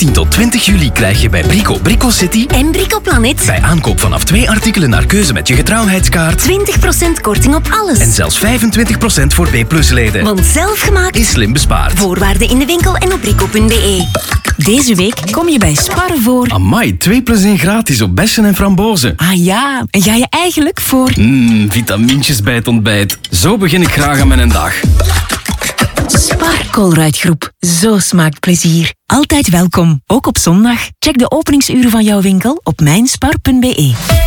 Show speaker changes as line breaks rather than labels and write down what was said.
13 tot 20 juli krijg je bij Brico Brico City
en Brico Planet
bij aankoop vanaf 2 artikelen naar keuze met je getrouwheidskaart
20% korting op alles.
en zelfs 25% voor B+-leden.
Want zelfgemaakt
Is slim bespaard.
Voorwaarden in de winkel en op brico.be.
Deze week kom je bij Spar voor...
Amai, 2+1 gratis op bessen en frambozen.
Ah ja, en ga je eigenlijk voor...
Vitamintjes bij het ontbijt. Zo begin ik graag aan mijn dag.
Spar Colruyt-groep. Zo smaakt plezier. Altijd welkom, ook op zondag. Check de openingsuren van jouw winkel op mijnspar.be.